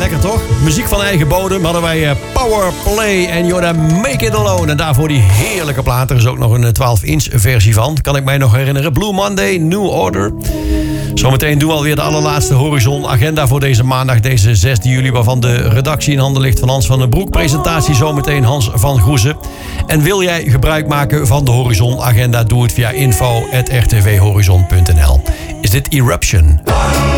Lekker toch? Muziek van eigen bodem hadden wij Power Play en Yoda Make It Alone. En daarvoor die heerlijke plaat. Er is ook nog een 12-inch versie van. Kan ik mij nog herinneren. Blue Monday, New Order. Zometeen doen we alweer de allerlaatste Horizon agenda voor deze maandag, deze 6 juli. Waarvan de redactie in handen ligt van Hans van den Broek. Presentatie zometeen Hans van Goesen. En wil jij gebruik maken van de Horizon agenda? Doe het via info@rtvhorizon.nl. Is dit Eruption?